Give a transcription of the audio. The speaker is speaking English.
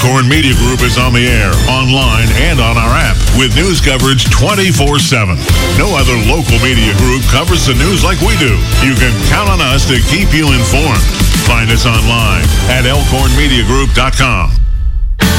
Elkhorn Media Group is on the air, online, and on our app with news coverage 24/7. No other local media group covers the news like we do. You can count on us to keep you informed. Find us online at elkhornmediagroup.com.